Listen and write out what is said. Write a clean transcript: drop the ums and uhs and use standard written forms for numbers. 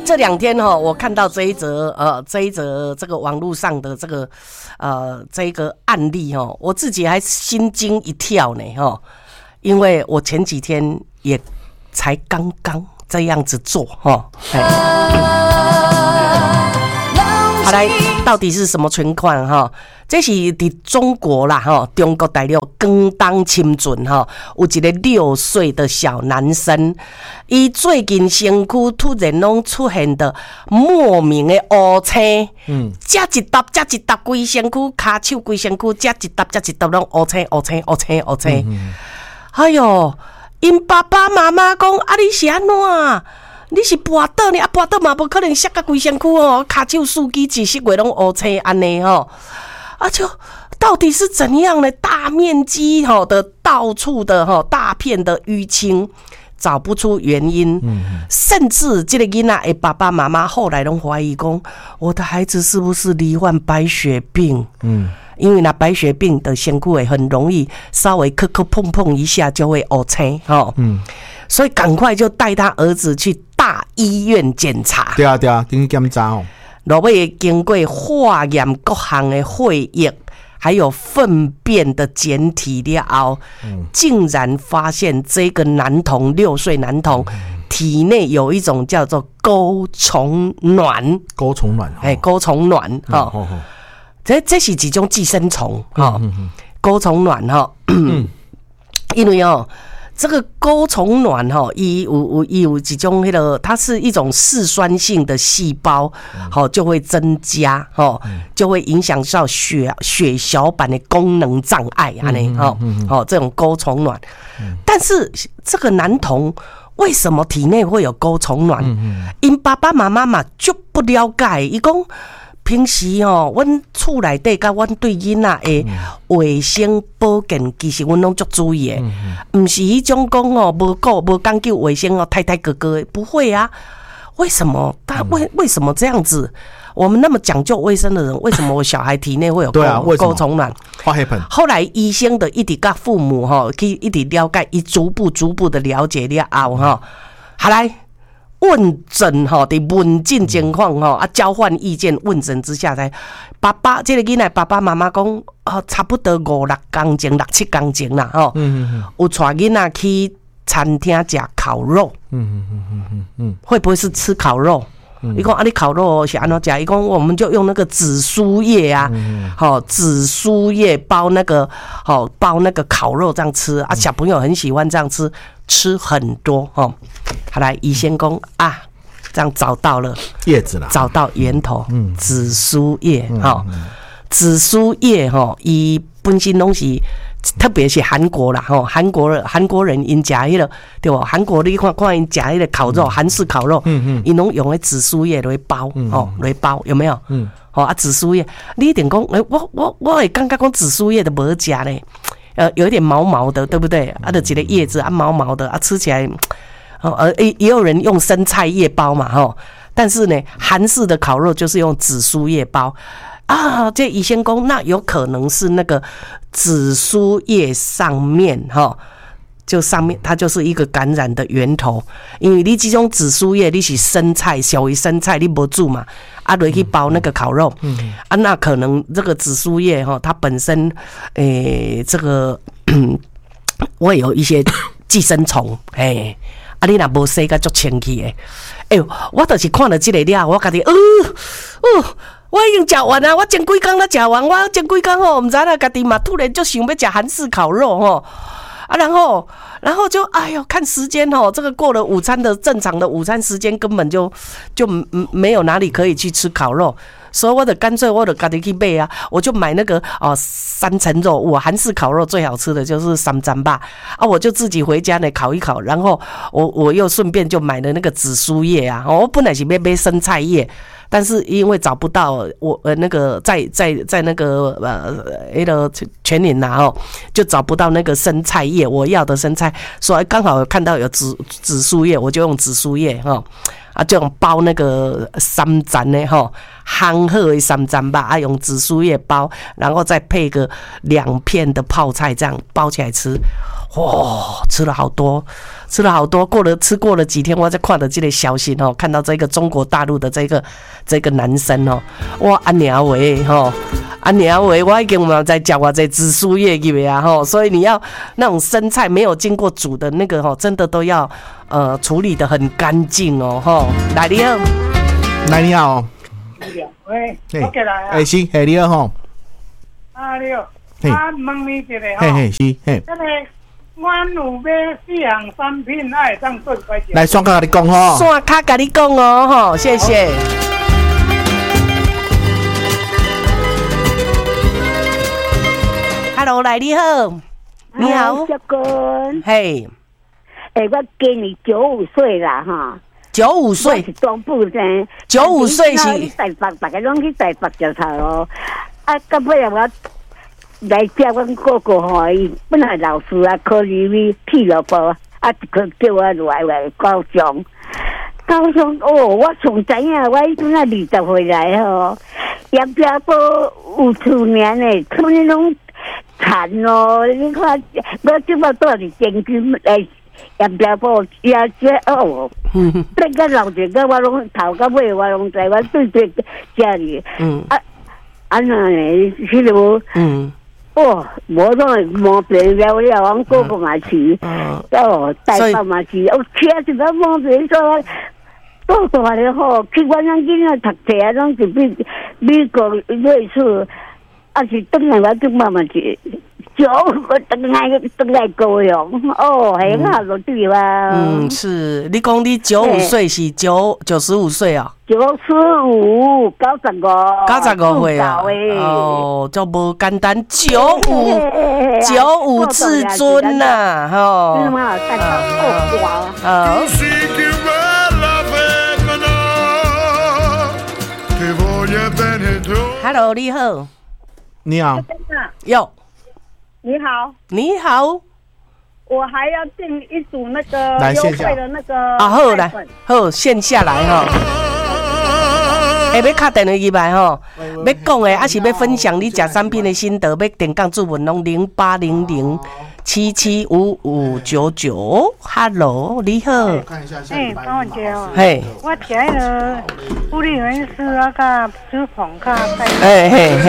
这2天我看到这一则这个网络上的这个案例我自己还心惊一跳呢因为我前几天也才刚刚这样子做好来，到底是什么情况这是在中国啦中国大陆广东深圳有一个6岁的小男生，他最近身躯突然拢出现的莫名的乌青，这一沓规身躯骹手规身躯这一沓拢乌青，哎哟，因爸爸妈妈讲你是安怎？你是跋倒呢？跋倒嘛，无可能摔到规身躯骹手四肢几十个拢乌青安尼就到底是怎样呢？大面积的到处的大片的淤青，找不出原因，甚至这个囡仔的爸爸妈妈后来拢怀疑讲，我的孩子是不是罹患白血病？因为白血病的身躯很容易稍微磕磕碰碰一下就会乌青所以赶快就带他儿子去大医院检查。 对啊，经检查落尾经过化验各项的血液，还有粪便的检体了后，竟然发现这个男童6岁男童体内有一种叫做钩虫卵。钩虫卵这是一种寄生虫钩虫卵因为这个钩虫卵它有一种它是一种嗜酸性的细胞就会增加就会影响到血小板的功能障碍这种钩虫卵但是这个男童为什么体内会有钩虫卵因爸爸妈妈嘛就不了解他说平时阮厝内底甲阮对囡仔的卫生保健，其实阮拢足注意的，不是迄种讲无讲究卫生太哥哥的，不会啊？为什么？为什么这样子？我们那么讲究卫生的人，为什么我小孩体内会有钩虫卵？后来医生的一直甲父母去一直了解，一逐步的了解了后好来。问诊的问诊情况交换意见问诊之下才爸爸这个囡仔爸爸妈妈讲差不多5-6天前6-7天前啦有带囡仔去餐厅吃烤肉会不会是吃烤肉他说你烤肉是怎么吃他说我们就用那个紫苏叶紫苏叶包那个烤肉这样吃小朋友很喜欢这样吃很多好来医生说这样找到了叶子了，找到源头紫苏叶紫苏叶伊本身拢是特别是韩国啦韩国人因吃迄个对吧？韩国你看因吃迄个烤肉韩式烤肉因拢用迄紫苏叶来包来包有没有紫苏叶你一定讲我会感觉讲紫苏叶都无吃咧有一点毛毛的对不对就一个叶子毛毛的吃起来也有人用生菜叶包嘛但是呢韩式的烤肉就是用紫苏叶包这医生说那有可能是那个紫苏叶上面就上面它就是一个感染的源头，因为你这种紫苏叶你是生菜小于生菜你没煮嘛落去包那个烤肉那可能这个紫苏叶它本身这个会有一些寄生虫你若无洗甲足清气的我就是看了这个了我家己我已经吃完啊！我前几天才吃完，我前几天唔知啦，家己嘛突然就想要吃韩式烤肉然后就哎呦，看时间这个过了午餐的正常的午餐时间，根本就没有哪里可以去吃烤肉，所以我就干脆我就自己去买我就买那个3层肉，我韩式烤肉最好吃的就是3层吧我就自己回家呢烤一烤，然后我又顺便就买了那个紫苏叶我本来是要买生菜叶。但是因为找不到我那个在那个全联就找不到那个生菜叶我要的生菜菜，所以刚好看到有紫苏叶，我就用紫苏叶哈。啊，这种包那个三层的吼，烘好的三层吧，用紫苏叶包，然后再配个2片的泡菜，这样包起来吃。哇，吃了好多。吃过了几天，我才看到这个消息哦，看到这个中国大陆的这个男生哦，哇，安娘喂吼，安娘喂，我已经有在讲我在紫苏叶里面啊吼，所以你要那种生菜没有经过煮的那个吼，真的都要处理得很干净哦吼。来你好， 来你好， 喂，我过来啊。 是，你好吼。 啊你好，我问你一个吼， 是， 这个阮有买4样产品，爱当做几钱？ 来，双卡跟你讲吼。 双卡跟你讲哦吼，谢谢。Hello， 来你好，你好， 小君， 嘿， 我今年95岁啦哈 ，95岁， 我是中部生 ，95岁是台北，大家拢去台北食菜咯。啊，到尾我来接阮哥哥吼，伊本来老师啊，考虑去去了报，啊，叫我来高雄。高雄哦，我从知影，我迄阵啊20岁来吼，杨家埔有厝年诶，厝里拢惨咯。你看，我即摆住伫监区来杨家埔，也这哦，等个老一个我拢头到尾我拢知，我对家里，安那呢？迄落，哦，无拢会摸白了，阮哥哥嘛是，哦，大伯嘛是，哦，车一个摸白说。多大了吼？去阮咱囡仔读册啊，拢是美国瑞士，啊是转来我就妈妈是我转来高雄，哦，很好落地哇。 是，你讲你95岁是95岁啊 ？95，95 岁啊？哦，就无简单，95至尊呐，吼。 真嘛，大家好。 Hello， 你好。 你好。 哟。 你好。 你好。 我还要订一组那个优惠的那个。啊， 好来，好线下来哈。要打电话入来吼，要讲的还是要分享你食产品的心得，要电讲注文拢0800775599。Hello， 你好。 帮我接哦。 嘿。 我食迄个护理员师啊，甲脂肪卡。 嘿。